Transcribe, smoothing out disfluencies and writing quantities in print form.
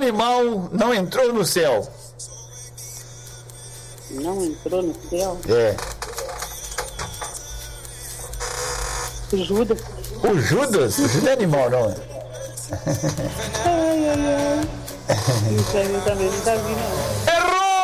animal não entrou no céu? Não entrou no céu? É. O Judas. O Judas? O Judas é animal, não é? Ai. Isso aí também não tá vindo, não.